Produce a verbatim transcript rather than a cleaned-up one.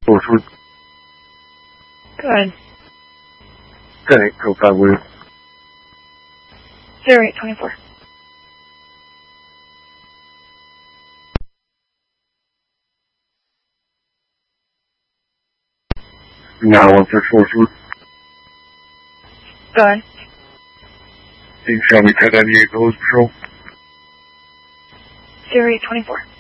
Source. Good. ten eight, code five William. zero eight twenty-four. nine one six four two. Go ahead. You can show me ten ninety-eight Village Patrol. zero eight twenty-four.